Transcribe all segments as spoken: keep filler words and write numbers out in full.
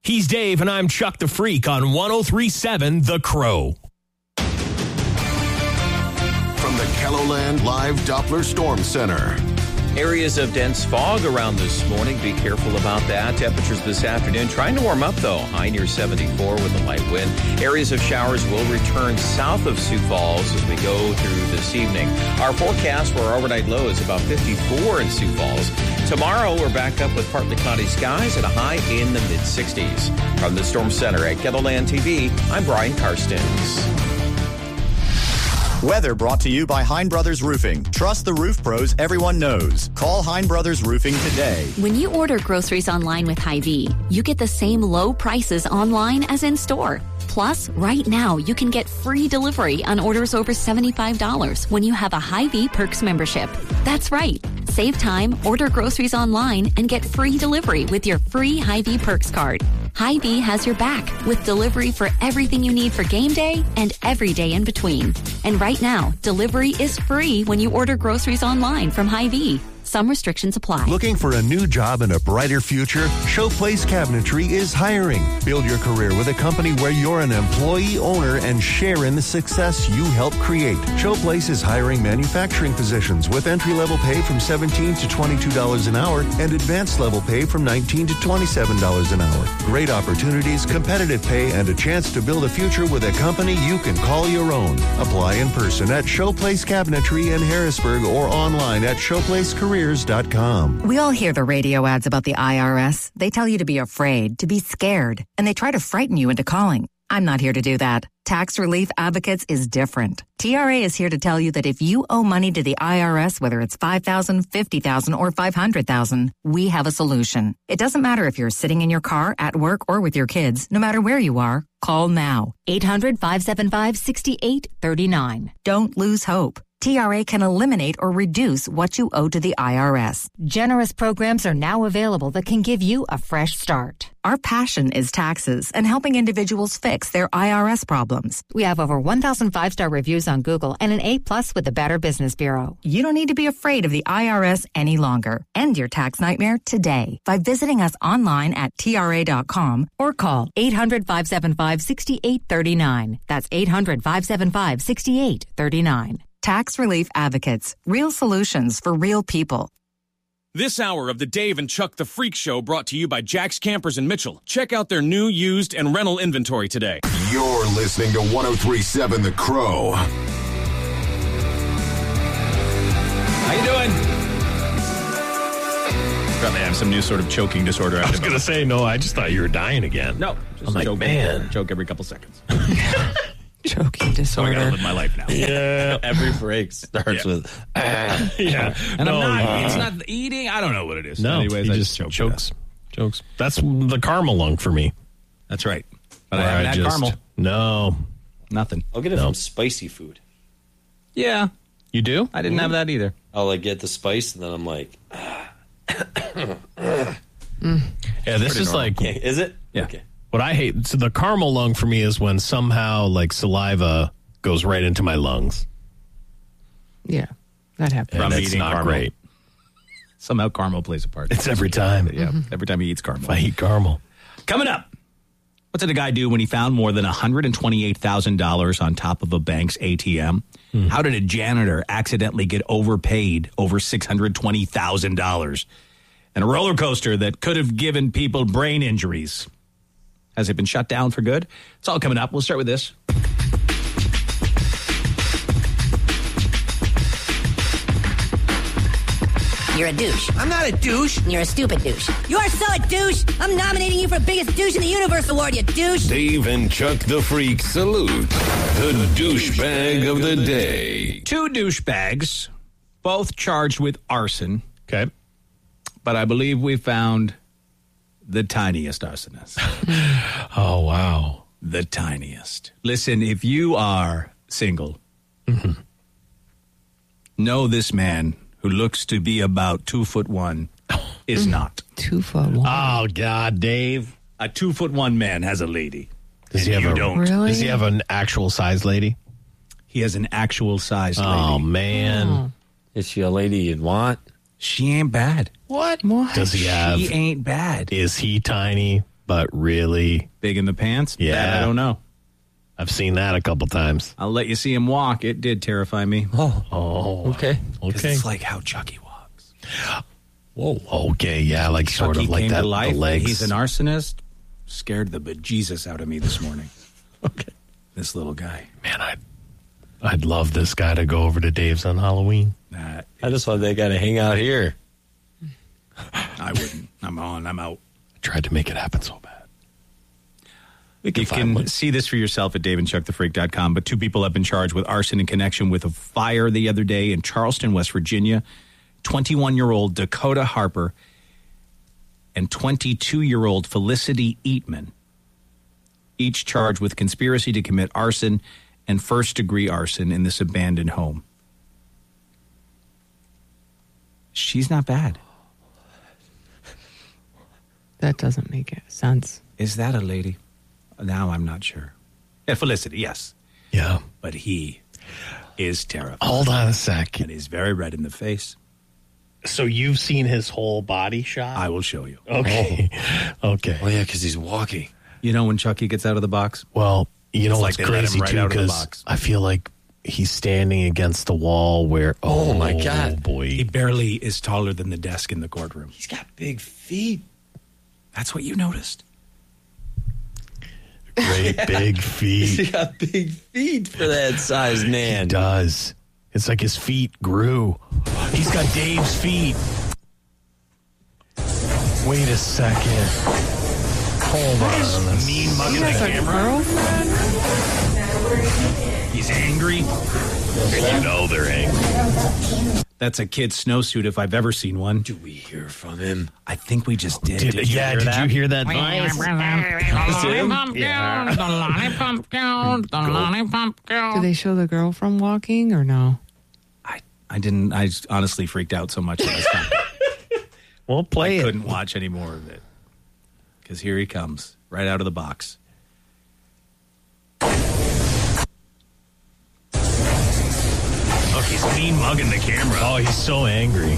He's Dave, and I'm Chuck the Freak on one oh three point seven The Crow. From the KELOLAND Live Doppler Storm Center. Areas of dense fog around this morning. Be careful about that. Temperatures this afternoon trying to warm up, though. High near seventy-four with a light wind. Areas of showers will return south of Sioux Falls as we go through this evening. Our forecast for our overnight low is about fifty-four in Sioux Falls. Tomorrow, we're back up with partly cloudy skies at a high in the mid-sixties. From the Storm Center at KELOLAND T V, I'm Brian Karstens. Weather brought to you by Hein Brothers Roofing. Trust the roof pros everyone knows. Call Hein Brothers Roofing today. When you order groceries online with Hy-Vee, you get the same low prices online as in store. Plus, right now, you can get free delivery on orders over seventy-five dollars when you have a Hy-Vee Perks membership. That's right. Save time, order groceries online, and get free delivery with your free Hy-Vee Perks card. Hy-Vee has your back with delivery for everything you need for game day and every day in between. And right now, delivery is free when you order groceries online from Hy-Vee. Some restrictions apply. Looking for a new job and a brighter future? Showplace Cabinetry is hiring. Build your career with a company where you're an employee owner and share in the success you help create. Showplace is hiring manufacturing positions with entry-level pay from seventeen to twenty-two dollars an hour and advanced level pay from nineteen to twenty-seven dollars an hour. Great opportunities, competitive pay, and a chance to build a future with a company you can call your own. Apply in person at Showplace Cabinetry in Harrisburg or online at showplace careers dot com. We all hear the radio ads about the I R S. They tell you to be afraid, to be scared, and they try to frighten you into calling. I'm not here to do that. Tax Relief Advocates is different. T R A is here to tell you that if you owe money to the I R S, whether it's five thousand dollars, fifty thousand dollars, or five hundred thousand dollars, we have a solution. It doesn't matter if you're sitting in your car, at work, or with your kids. No matter where you are, call now. eight hundred, five seven five, six eight three nine. Don't lose hope. T R A can eliminate or reduce what you owe to the I R S. Generous programs are now available that can give you a fresh start. Our passion is taxes and helping individuals fix their I R S problems. We have over one thousand five-star reviews on Google and an A-plus with the Better Business Bureau. You don't need to be afraid of the I R S any longer. End your tax nightmare today by visiting us online at T R A dot com or call eight hundred, five seven five, six eight three nine. That's eight hundred, five seven five, six eight three nine. Tax Relief Advocates. Real solutions for real people. This hour of the Dave and Chuck the Freak Show brought to you by Jack's Campers in Mitchell. Check out their new, used, and rental inventory today. You're listening to one oh three point seven The Crow. How you doing? Probably have some new sort of choking disorder. I was going to say, no, I just thought you were dying again. No. Just I'm like, choke, man. Choke every couple seconds. Choking disorder. So I gotta live my life now. Yeah. Every break starts yeah. with, ah. Yeah. And no, I'm not, uh, it's not eating. I don't know what it is. No, Anyways, he I just choke chokes. Chokes. That's the caramel lung for me. That's right. But Where I haven't I had just, caramel. No. Nothing. I'll get it No. from spicy food. Yeah. You do? I didn't mm-hmm. have that either. I'll like get the spice and then I'm like, ah. mm. Yeah, this is normal. like. Yeah, is it? Yeah. Okay. What I hate, so the caramel lung for me is when somehow like saliva goes right into my lungs. Yeah, that happens. And From it's eating not caramel. great. Somehow caramel plays a part. It's every time. Yeah, Mm-hmm. every time he eats caramel. If I eat caramel. Coming up, what did a guy do when he found more than one hundred twenty-eight thousand dollars on top of a bank's A T M? Hmm. How did a janitor accidentally get overpaid over six hundred twenty thousand dollars? And a roller coaster that could have given people brain injuries. Has it been shut down for good? It's all coming up. We'll start with this. You're a douche. I'm not a douche. You're a stupid douche. You are so a douche. I'm nominating you for Biggest Douche in the Universe Award, you douche. Dave and Chuck the Freak salute the douchebag of the day. Two douchebags, both charged with arson. Okay. But I believe we found the tiniest arsonist. Oh, wow. The tiniest. Listen, if you are single, mm-hmm. know this man who looks to be about two foot one is not. Two foot one. Oh, God, Dave. A two foot one man has a lady. Does he have you a, don't. Really? Does he have an actual size lady? He has an actual size lady. Oh, man. Oh. Is she a lady you'd want? She ain't bad. What? What? Does he have? She ain't bad. Is he tiny? but really big in the pants? Yeah. That I don't know. I've seen that a couple times. I'll let you see him walk. It did terrify me. Oh, oh, okay. Okay. It's like how Chucky walks. Whoa. Okay, yeah, like Chucky sort of like came that. to life. The legs. He's an arsonist. Scared the bejesus out of me this morning. Okay. This little guy. Man, I'd, I'd love this guy to go over to Dave's on Halloween. That I just want that guy to hang out here. I wouldn't. I'm on. I'm out. I tried to make it happen so bad. You can see this for yourself at dave and chuck the freak dot com, but two people have been charged with arson in connection with a fire the other day in Charleston, West Virginia. twenty-one-year-old Dakota Harper and twenty-two-year-old Felicity Eatman, each charged with conspiracy to commit arson and first-degree arson in this abandoned home. She's not bad. That doesn't make sense. Is that a lady? Now I'm not sure. Yeah, Felicity, yes. Yeah. But he is terrified. Hold on a sec. And he's very red in the face. So you've seen his whole body shot? I will show you. Okay. Okay. Oh, yeah, because he's walking. You know when Chucky gets out of the box? Well, you know It's what's like they let crazy him right too, out of the because box. I feel like he's standing against the wall where, oh, Oh, my God. boy. He barely is taller than the desk in the courtroom. He's got big feet. That's what you noticed. Great big He's feet. got big feet for that size He man. does. It's like his feet grew. He's got Dave's feet. Wait a second. Hold on. Mean mugging the He has a camera. girlfriend? He's angry. You know they're angry. That's a kid's snowsuit if I've ever seen one. Do we hear from him? I think we just did. Did, Did you yeah, hear did that? you hear that The voice? lollipop girl, the lollipop girl, the lollipop girl. Do they show the girl from walking or no? I, I didn't. I honestly freaked out so much last time. Well, play I it. couldn't watch any more of it. Because here he comes, right out of the box. Look, he's mean mugging the camera. Oh, he's so angry.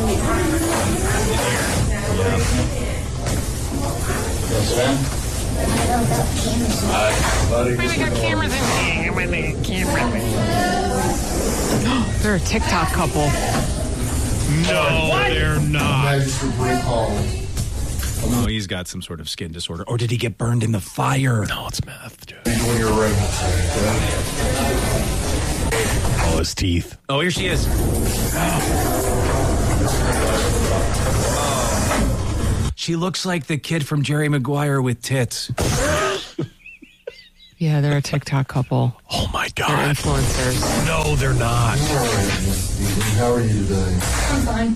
We got cameras in here. We got cameras. They're a TikTok couple. No, they're not. Oh, he's got some sort of skin disorder. Or did he get burned in the fire? No, it's meth, dude. Oh, his teeth. Oh, here she is. She looks like the kid from Jerry Maguire with tits. Yeah, they're a TikTok couple. Oh, my They're God. influencers. No, they're not. How are you today? I'm fine.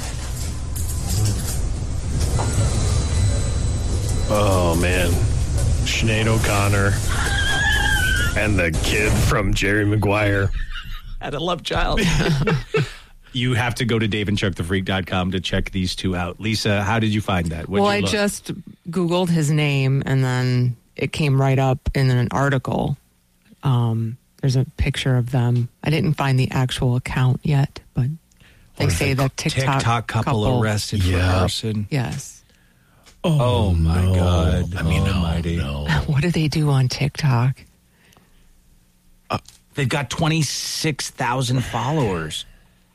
Oh, man. Sinead O'Connor and the kid from Jerry Maguire. Had a love child. You have to go to dave and chuck the freak dot com to check these two out. Lisa, how did you find that? What'd Well, you I look? just Googled his name and then it came right up in an article. Um, there's a picture of them. I didn't find the actual account yet, but they say that TikTok, TikTok couple, arrested for Yeah. arson. Yes. Oh, my no. God. I mean, Almighty. no, no. What do they do on TikTok? They've got twenty-six thousand followers.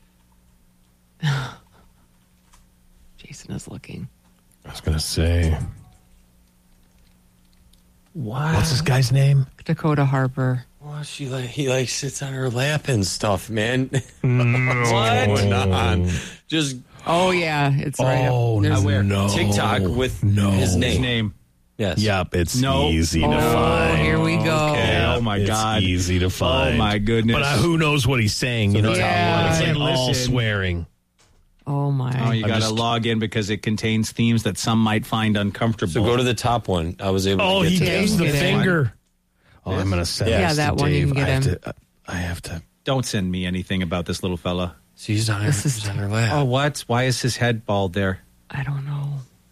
Jason is looking. I was going to say. What? What's this guy's name? Dakota Harper. Well, she like he like sits on her lap and stuff, man. What? Come on. Just Oh, yeah. It's right Oh, up. There's- where? no. TikTok with no. his name. His name. Yes. Yep, it's No. easy to Oh, find. here we go. Okay. Yeah, Oh, my it's God. easy to find. Oh, my goodness. But uh, who knows what he's saying? You know, Yeah. it's like Listen. all swearing. Oh, my. Oh, you I'm got to just- log in because it contains themes that some might find uncomfortable. So go to the top one. I was able Oh, to he get to gives you the can get in. finger. Oh, I'm going to send Yeah, this that to one you Dave. can get I have him. to. I have to. Don't send me anything about this little fella. So he's on her, This is- he's on her lap. Oh, what? Why is his head bald there? I don't know.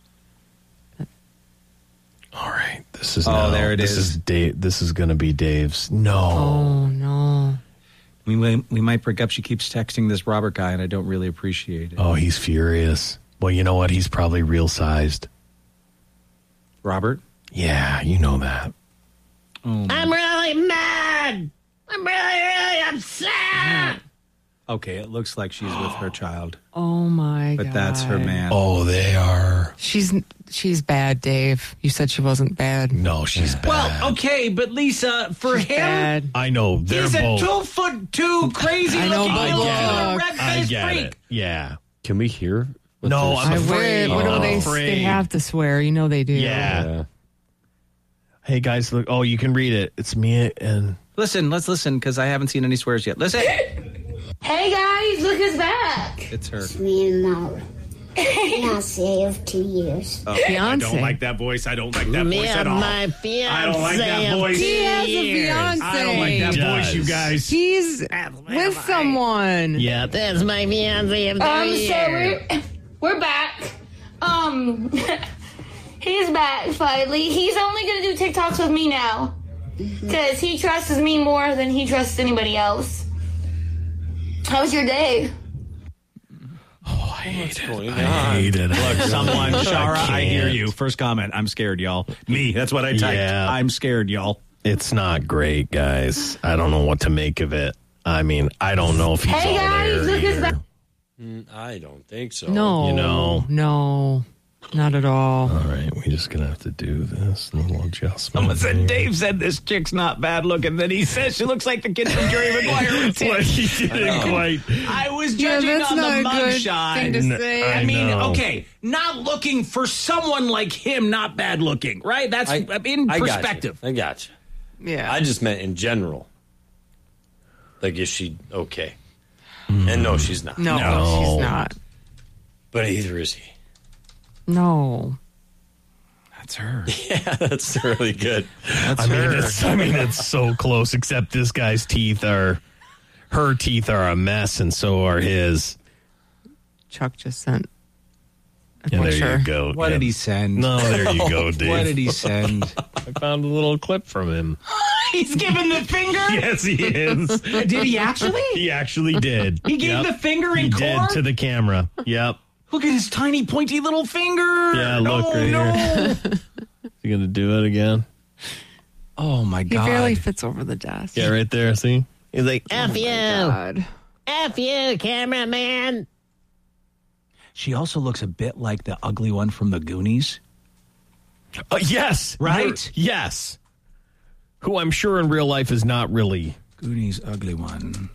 All right, this is. Oh, now, there it this is. is Dave. This is going to be Dave's. No. Oh, no. We might, we might break up. She keeps texting this Robert guy, and I don't really appreciate it. Oh, he's furious. Well, you know what? He's probably real sized. Robert? Yeah, you know that. Oh, I'm really mad. I'm really, really upset. okay, it looks like she's with her child. Oh, my But God. that's her man. Oh, they are. She's she's bad, Dave. You said she wasn't bad. No, she's bad. Well, okay, but Lisa, for She's him, bad. I know. They're he's both. a two foot two crazy I know, looking but little look, red I faced get freak. it. Yeah. Can we hear? what No, they're I'm I saying? afraid. would. What do I'm they, afraid. they have to swear. You know they do. Yeah. Yeah. Hey, guys, look. Oh, you can read it. It's me and... Listen, let's listen because I haven't seen any swears yet. Listen. Hey guys, look who's back. It's her. Me and Laura. Fiance of two years. Oh, Fiance. I don't like that voice. I don't like that Me voice and at all. my fiance. I don't like that voice. He has a fiance. I don't like that He voice, you does. guys. He's with someone. Yeah. That's my fiance of two Um, so years. we're, we're back. Um, he's back finally. He's only gonna do TikToks with me now. Because he trusts me more than he trusts anybody else. How was your day? Oh, I hate it. going I on? hate it. Look, someone, Shara, I hear can't. you. First comment, I'm scared, y'all. Me, that's what I typed. Yeah. I'm scared, y'all. It's not great, guys. I don't know what to make of it. I mean, I don't know if he's Hey, all guys, there look who's either. back. Mm, I don't think so. No. You know. No. Not at all. All right, we're just going to have to do this little adjustment. Someone said, here. Dave said this chick's not bad looking. Then he says she looks like the kid from Jerry Maguire. What? He didn't quite. I was Yeah, judging that's on not the a good mugshot. thing to N- say. I I mean, know. okay, not looking for someone like him, not bad looking, right? That's I, in I got you. perspective. I got you. Yeah. I just meant in general. Like, is she okay? And no, she's not. no, No. she's not. But either is he. No. That's her. Yeah, that's really good. That's I mean, her. it's, I mean, it's so close, except this guy's teeth are, her teeth are a mess, and so are his. Chuck just sent a Yeah, there picture. you go. What Yeah. did he send? No, there you go, Dave. What did he send? I found a little clip from him. He's giving the finger? Yes, he is. Did he actually? He actually did. He gave Yep. the finger in He court? did to the camera. Yep. Look at his tiny, pointy little finger. Yeah, look oh, right no. here. You gonna do it again? Oh, my He God. barely fits over the desk. Yeah, right there. See? He's like, F you. God. F you, cameraman. She also looks a bit like the ugly one from the Goonies. uh, yes, Right? You're- Yes. Who I'm sure in real life is not really. Goonies ugly one.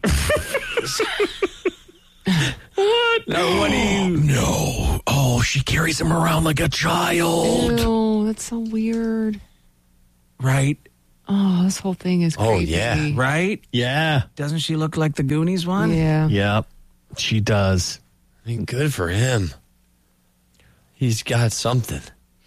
What? No, what do you? No. Oh, she carries him around like a child. Ew, that's so weird. Right? Oh, this whole thing is Oh, creepy. yeah. Right? Yeah. Doesn't she look like the Goonies one? Yeah. Yep. She does. I mean, good for him. He's got something.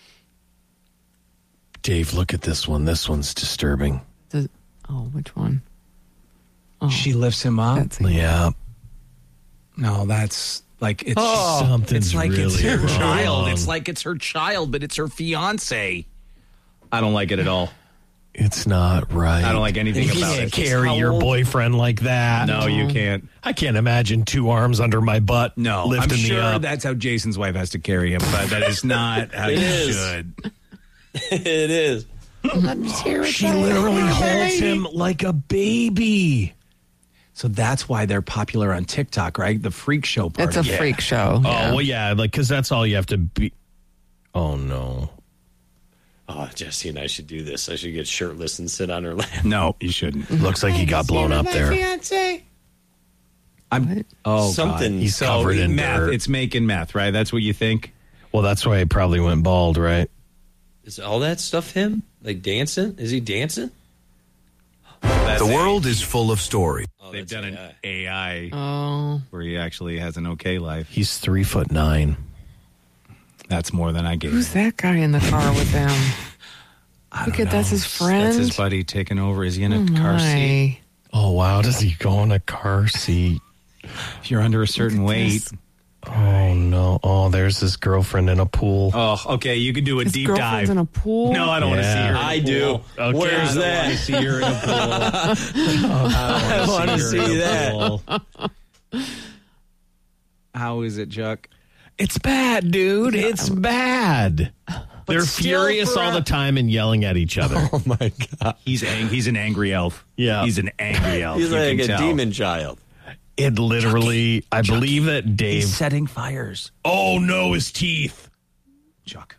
Dave, look at this one. This one's disturbing. Does, oh, which one? Oh, She lifts him up. that's Yeah. No, that's like it's Oh, something's it's like it's really her wrong. child. It's like it's her child, but it's her fiance. I don't like it at all. It's not right. I don't like anything You about can't it. carry How your old? boyfriend like that. No, you can't. I can't imagine two arms under my butt. No, lifting I'm me sure up. that's how Jason's wife has to carry him, but that is not how It you is. should. It is. She literally holds him like a baby. So that's why they're popular on TikTok, right? The freak show part. It's a of it. freak show. Oh, yeah. well, yeah, like, because that's all you have to be. Oh, no. Oh, Jesse and I should do this. I should get shirtless and sit on her lap. No, you shouldn't. Looks like he got blown up there. Fiance. I'm oh Something. God. He's So covered in meth. dirt. It's making meth, right? That's what you think. Well, that's why he probably went bald, right? Is all that stuff him? Like dancing? Is he dancing? That's The it. world is full of stories. Oh, They've that's done A I. an A I Oh. where he actually has an okay life. He's three foot nine. That's more than I gave. Who's that guy in the car with them? I Look don't at that's know. his friend. That's his buddy taking over. Is he in a Oh, car seat? my. Oh, wow. Does he go in a car seat? If you're under a certain weight. this. Oh, no. Oh, there's his girlfriend in a pool. Oh, okay. You can do a His deep girlfriend's dive. in a pool? No, I don't want to see Yeah. her. In a I pool. do. Okay, Where's I don't that? want to see her in a pool. I want to her in see a that. pool. How is it, Chuck? It's bad, dude. It's bad. They're furious all the time and yelling at each other. Oh my God. He's ang- he's an angry elf. Yeah. He's an angry elf. He's You like can a tell. demon child. It literally, I believe that Dave. He's setting fires. Oh no, his teeth. Chuck.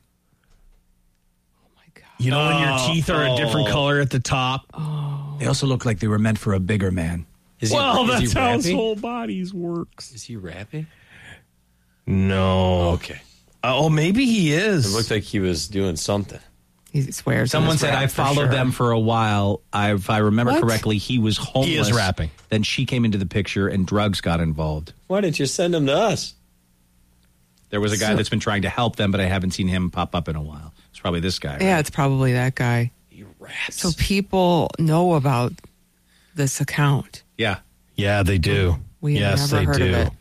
You know when your Oh, teeth are a different oh. color at the top? They also look like they were meant for a bigger man. Is he, Well, is he that's how his rapping? whole bodies works. Is he rapping? No. Okay. Uh, oh, maybe he is. It looked like he was doing something. He swears. Someone in his said rap I for followed sure. them for a while. I, if I remember What? correctly, he was homeless. He is rapping. Then she came into the picture and drugs got involved. Why didn't you send him to us? There was a guy So- that's been trying to help them, but I haven't seen him pop up in a while. It's probably this guy. Yeah, right? it's probably that guy. He raps. So people know about this account. Yeah. Yeah, they do. We have yes, never they heard do. of it.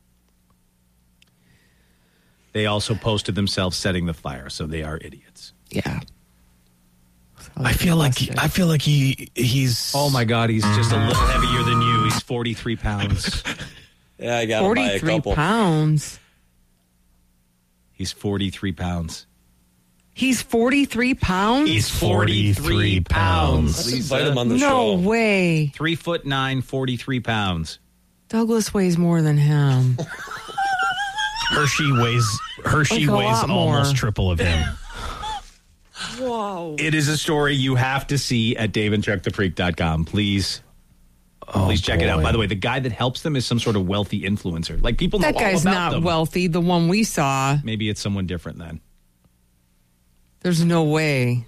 They also posted themselves setting the fire, so they are idiots. Yeah. I feel like he, I feel like he he's. Oh my God, he's just a little heavier than you. He's forty-three pounds. Yeah, I got to buy a forty-three couple. pounds. He's forty-three pounds. He's forty-three pounds? He's forty-three pounds. Let's invite him on the no show. way. Three foot nine, forty-three pounds. Douglas weighs more than him. Hershey weighs Hershey Like a weighs lot more. almost triple of him. Whoa. It is a story you have to see at dave and chuck the freak dot com. Please. Oh, Please check it out. boy. By the way, the guy that helps them is some sort of wealthy influencer. Like people know That guy's all about not them. wealthy. The one we saw, Maybe it's someone different then. there's no way.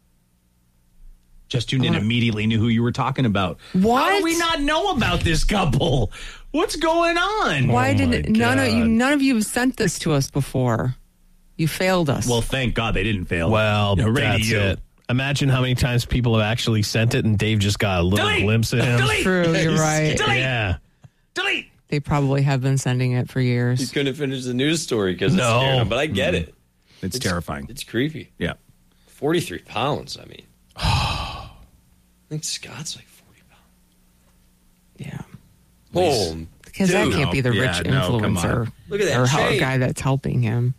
Just tuned in, immediately knew who you were talking about. What? How do we not know about this couple? What's going on? Why Oh my didn't none of you God. none of you have sent this to us before? You failed us. Well, thank God they didn't fail. Well, Yeah, right to that's you. it. Imagine how many times people have actually sent it, and Dave just got a little Delete! glimpse of him. Delete! True, you're right. Delete! Yeah. Delete! They probably have been sending it for He years. couldn't finish the news story because No. it scared him, but I get it. It's, terrifying. It's creepy. Yeah. forty-three pounds, I mean. I think Scott's like forty pounds. Yeah. Oh, Because that dude. can't be the No, rich yeah, no, come influencer on. Look at that or how, chain. guy that's helping him.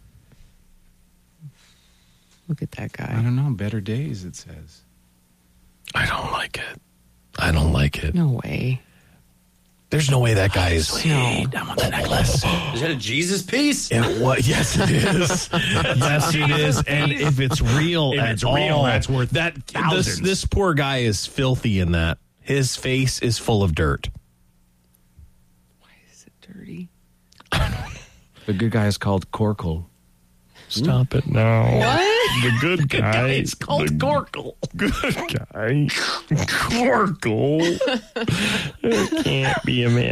Look at that I guy. don't know. Better days, it says. I don't like it. I don't like it. No way. There's no way that guy is. No. I want the necklace. Is that a Jesus piece? It, what? Yes, it is. yes, it is. And if it's real, If at it's real, all, that's worth that. This, thousands. this poor guy is filthy in that. His face is full of dirt. Why is it dirty? The good guy is called Corkle. Stop it now. What? The good guy. It's called Corkle. Good guy. Corkle. It can't be a man.